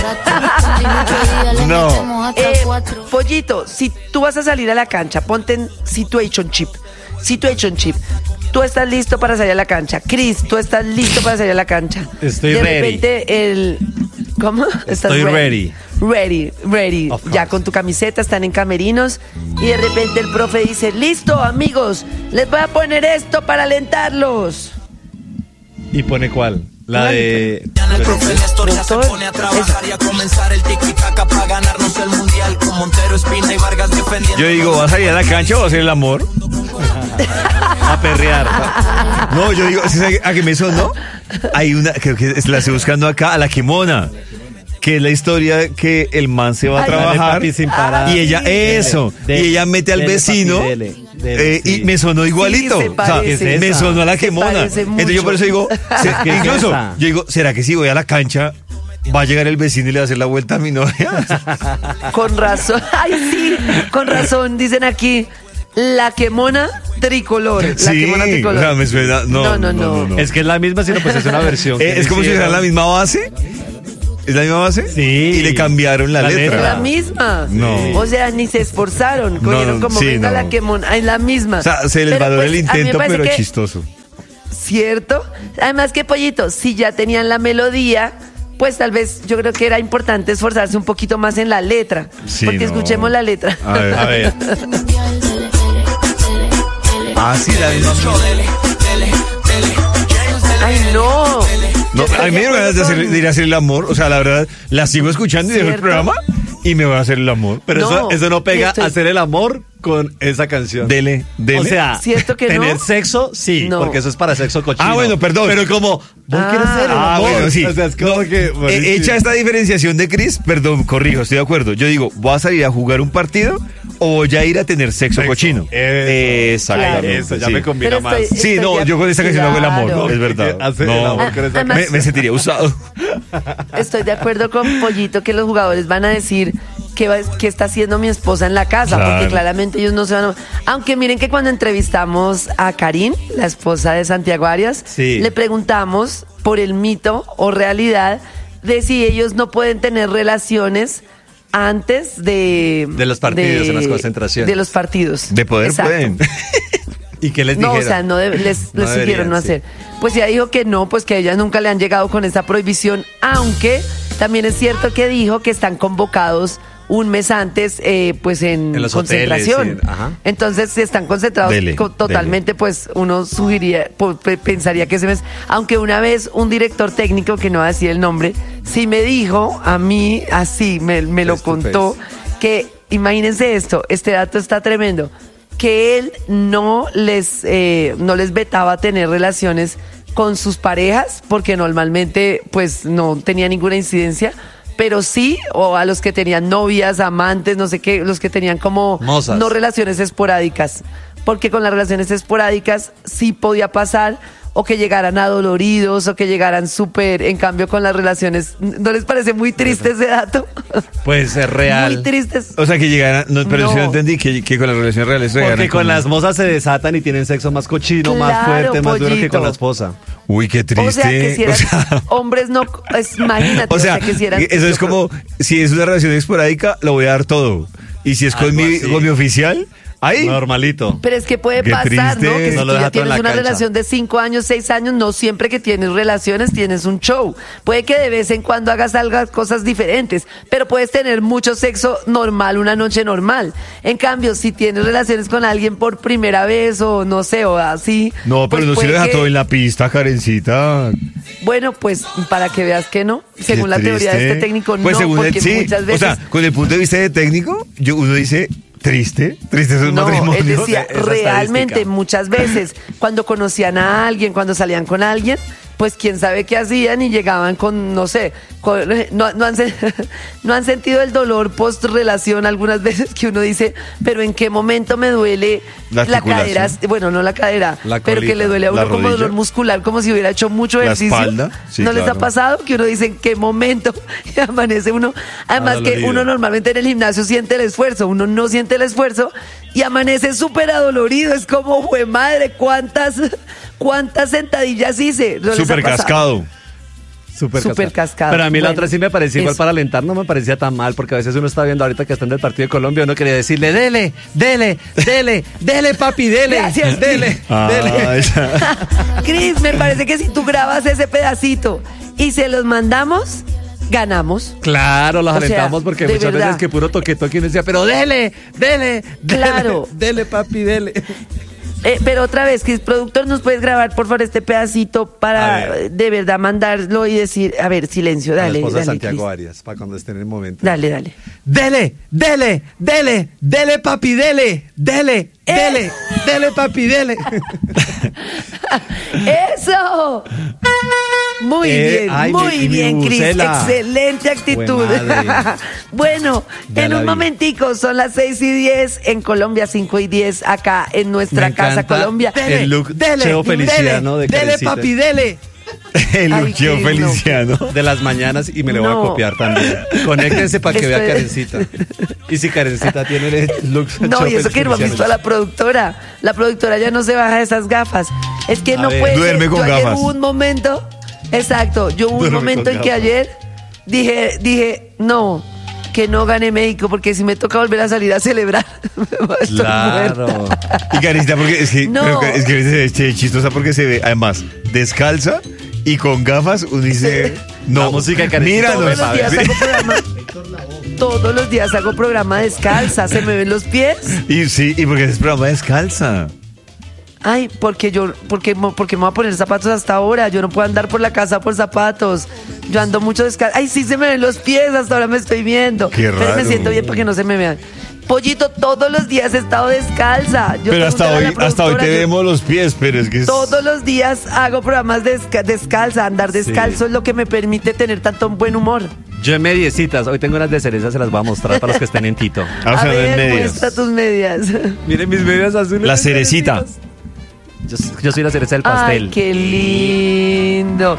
No. Pollito, si tú vas a salir a la cancha, ponte en situation chip. Tú estás listo para salir a la cancha. Chris, tú estás listo para salir a la cancha. Estoy de ready. repente ¿Cómo? ¿Estás Estoy ready. Ready. Ya con tu camiseta, están en camerinos. Y de repente el profe dice, listo, amigos, les voy a poner esto para alentarlos. ¿Y pone cuál? La de... El profe Néstor ya se pone a trabajar y a comenzar el tiki-taka para ganarnos el mundial con Montero, Espina y Vargas defendiendo. Yo digo, ¿vas a salir a la cancha o vas a hacer el amor? A perrear. No, yo digo, ¿sabes a qué me sonó? Hay una, creo que la estoy buscando acá, a la Quemona, que es la historia que el man se va a trabajar papi, sin parar. y ella, y ella mete al vecino, Dele, y me sonó igualito. Sí, O sea, parece. me sonó a la Se Quemona. parece Entonces yo por eso digo, ¿Qué es incluso, esa? yo digo, ¿será que si voy a la cancha va a llegar el vecino y le va a hacer la vuelta a mi novia? Con razón. Ay, sí, con razón. Dicen aquí, la Quemona tricolor. La Sí, Quemona tricolor. o sea, me suena, no. Es que es la misma, sino pues es una versión. que Es como si fuera hicieron. la misma base. ¿Es la misma base? Sí. Y le cambiaron la La letra. Es la misma. No. O sea, ni se esforzaron. Cogieron No, como sí, venga no. la Quemona. Es la misma. O sea, se les Pero, valora el pues, a mí me intento, parece pero que- chistoso. ¿Cierto? Además que Pollito, si ya tenían la melodía, pues tal vez yo creo que era importante esforzarse un poquito más en la letra. Sí, porque no. escuchemos la letra. A ver. A ver. Ah, sí, la misma. Ay, no. No, a mí me dieron ganas de ir a hacer el amor. O sea, la verdad, la sigo escuchando y dejo el ¿Cierto? programa y me voy a hacer el amor. Pero No, eso no pega estoy- a hacer el amor con esa canción. Dele. O sea, ¿Cierto que tener no? sexo, sí, No. porque eso es para sexo cochino. Ah, bueno, perdón. Pero como, ¿vos quieres hacer el amor? bueno, sí. O sea, es como que... Hecha esta diferenciación de Chris, perdón, corrijo, estoy de acuerdo. Yo digo, ¿voy a salir a jugar un partido o voy a ir a tener sexo cochino? Exactamente. Eso ya sí. me combina Pero más. estoy- Sí, no, yo con esta canción hago el amor, Claro. es verdad. Hacer No, el amor con esa Además- me sentiría usado. Estoy de acuerdo con Pollito que los jugadores van a decir qué está haciendo mi esposa en la casa, Claro. porque claramente ellos no se van a... Aunque miren que cuando entrevistamos a Karin, la esposa de Santiago Arias, Sí. le preguntamos por el mito o realidad de si ellos no pueden tener relaciones antes de los partidos, en las concentraciones. De los partidos. De poder Exacto. pueden. ¿Y qué les No, dijeron? o sea, les No sugirieron no deberían, hacer. Pues ella dijo que no, pues que a ella nunca le han llegado con esa prohibición, aunque también es cierto que dijo que están convocados un mes antes, pues en En los concentración. hoteles, sí, ajá. Entonces, si están concentrados Dele, totalmente, pues uno pensaría que ese mes, aunque una vez un director técnico, que no va a decir el nombre, sí me dijo a mí, así me lo Face to contó, que imagínense esto, este dato está tremendo, que él no les vetaba tener relaciones con sus parejas, porque normalmente pues no tenía ninguna incidencia, pero sí, o a los que tenían novias, amantes, no sé qué, los que tenían como Mozas. no relaciones esporádicas, porque con las relaciones esporádicas sí podía pasar, o que llegaran adoloridos, o que llegaran súper, en cambio con las relaciones, ¿no les parece muy triste ese dato? Pues es real. Muy tristes. O sea, que llegaran, no, pero sí No. no entendí que con las relaciones reales Porque llegaran con como- las mozas se desatan y tienen sexo más cochino, más Claro, fuerte, más duro que pollito. con la esposa. Uy, qué triste. O sea, que si eran O sea, hombres no, imagínate, o sea, que si eran... eso es como, si es una relación esporádica, lo voy a dar todo. Y si es con Algo mi, así. con mi oficial, ahí. Normalito. Pero es que puede Qué pasar, triste. ¿no? Que si No lo tú deja ya todo en tienes la una cancha. relación de 5 años, 6 años, no siempre que tienes relaciones tienes un show. Puede que de vez en cuando hagas cosas diferentes, pero puedes tener mucho sexo normal, una noche normal. En cambio, si tienes relaciones con alguien por primera vez o no sé, o así... No, pero pues no se puede lo deja que- todo en la pista, Karencita. Bueno, pues para que veas que no, según Qué la teoría de triste. este técnico, Pues no, según porque él, sí. muchas veces... O sea, con el punto de vista de técnico, uno dice, triste esos No, él matrimonios. decía, Esa realmente estadística. muchas veces, cuando conocían a alguien, cuando salían con alguien, pues quién sabe qué hacían y llegaban con, no sé, no han sentido el dolor post relación algunas veces que uno dice, pero en qué momento me duele La la articulación. cadera, bueno, no la cadera, La pero que colita, le duele a la uno como rodilla. dolor muscular, como si hubiera hecho mucho La ejercicio. espalda, sí, ¿No les ha claro. pasado que uno dice en qué momento y amanece uno? Además que Adolorido. uno normalmente en el gimnasio siente el esfuerzo, uno no siente el esfuerzo y amanece súper adolorido. Es como, jue madre, ¿cuántas sentadillas hice? ¿No les ha Súper pasado? cascado. Súper cascada. Pero a mí la Bueno, otra sí me parecía igual eso. para alentar, no me parecía tan mal, porque a veces uno está viendo ahorita que están del partido de Colombia, uno quería decirle, dele, papi, dele, Gracias, dele. Cris, me parece que si tú grabas ese pedacito y se los mandamos, ganamos. Claro, los O sea, alentamos porque de muchas verdad. veces que puro toque y uno decía, pero dele, Claro. dele, papi, dele. Pero otra vez, Cris, productor, ¿nos puedes grabar, por favor, este pedacito A para ver. de verdad mandarlo y decir, a ver, silencio, A la dale, esposa de dale, Santiago Cris. Arias, para cuando esté en el momento. Dale. Dele, papi, dele, papi, dele. ¡Eso! Muy Ay, muy mi bien, Cris. bucela. Excelente actitud. Jue madre. Bueno, Ya en la un vi. momentico, son las 6:10, en Colombia 5:10, acá en nuestra Me casa encanta Colombia. el look Cheo Feliciano de dele, Karencita. papi, dele. El Ay, Lucheo Cris, Feliciano. De las mañanas y me lo voy No. a copiar también. Conéctense para que vea Estoy- Karencita. Y si Karencita tiene el look No, y eso que no ha Feliciano. visto a la productora. La productora ya no se baja de esas gafas. Es que A no ver, puede. duerme con yo ayer gafas. hubo un momento. Exacto. Yo hubo un Duerme momento con en que gafas. ayer dije, no, que no gane México, porque si me toca volver a salir a celebrar, estoy Claro. muerta. Y Karencita, porque es que, No. pero es que se ve chistosa porque se ve, además, descalza y con gafas, uno dice, no, La música de Karencita mira, Todos no, los días hago programa. Todos los días hago programa descalza. ¿Se me ven los pies? y sí, y porque es programa descalza. Ay, porque me voy a poner zapatos hasta ahora. Yo no puedo andar por la casa por zapatos. Yo ando mucho descalzo. Ay, sí se me ven los pies, hasta ahora me estoy viendo. Qué Pero me raro. siento bien para que no se me vean. Pollito, todos los días he estado descalza. Yo Pero hasta pregúntale a hoy, la hasta hoy te productora, yo vemos los pies, pero es que es... todos los días hago programas descalza. Andar descalzo es lo que me permite tener tanto buen humor. Yo en mediecitas, hoy tengo unas de cereza, se las voy a mostrar para los que estén en Tito. Ah, o A sea, no en ver, medias. muestra tus medias. Miren mis medias azules. La de cerecita. cerecitas. Yo soy la cereza del pastel. Ay, qué lindo.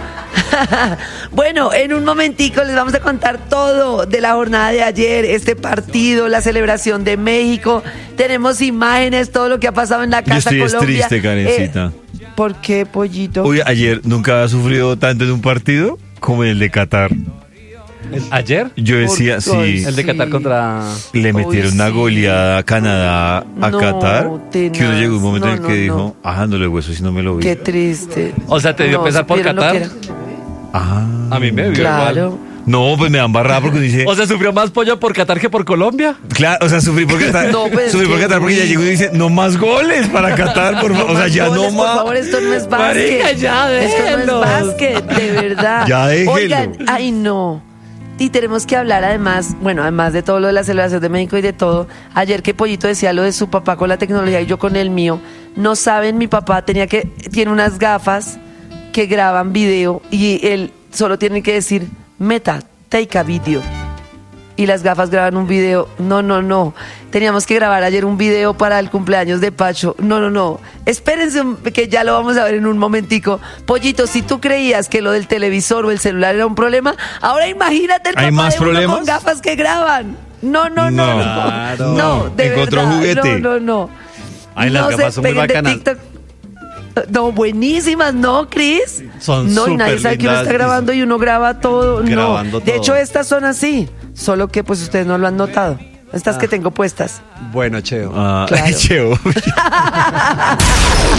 Bueno, en un momentico les vamos a contar todo de la jornada de ayer, este partido, la celebración de México. Tenemos imágenes, todo lo que ha pasado en la Yo Casa estoy Colombia. triste, Karencita. ¿Por qué, Pollito? Uy, ayer nunca ha sufrido tanto en un partido como en el de Qatar. ¿Ayer? Yo decía, Por- sí, Ay, El de Qatar Sí. contra... le metieron una sí. goleada a Canadá, a No, Qatar, que uno tenaz. llegó un momento en el No, que no, dijo, no. ajándole hueso si no me lo vi. Qué triste. O sea, ¿te dio pesar por ¿supieron lo Qatar? que era? Ah. A mí me dio Claro. igual. No, pues me dan barrada porque uno dice... O sea, ¿sufrió más pollo por Qatar que por Colombia? Claro, o sea, sufrí por Qatar. No, pues es sufrí por que, Qatar porque ya uy. llegó y dice, no más goles para Qatar, por favor. O sea, ya no goles, más. Por favor, esto no es básquet. Marica, ya Esto no es déjenlos. básquet, de verdad. Ya déjenlo. Oigan, ay no. Y tenemos que hablar además, bueno, además de todo lo de la celebración de México y de todo, ayer que Pollito decía lo de su papá con la tecnología y yo con el mío, no saben, mi papá tiene unas gafas que graban video y él solo tiene que decir, Meta, take a video. Y las gafas graban un video. No. Teníamos que grabar ayer un video para el cumpleaños de Pacho. No. Espérense que ya lo vamos a ver en un momentico. Pollito, si tú creías que lo del televisor o el celular era un problema, ahora imagínate el ¿Hay papá más de uno problemas? con gafas que graban. No. Claro. No, de Encontró verdad. juguete. No. Ay, las No gafas se son muy peguen de bacanas. TikTok. No, buenísimas, ¿no, Cris? Son No, y nadie súper sabe que uno está lindas. grabando y uno graba todo. Grabando no, de todo. hecho estas son así, solo que pues ustedes no lo han notado. Estas que tengo puestas. Bueno, Cheo. Ah, Claro. Cheo.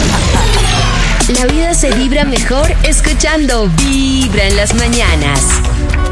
La vida se vibra mejor escuchando Vibra en las mañanas.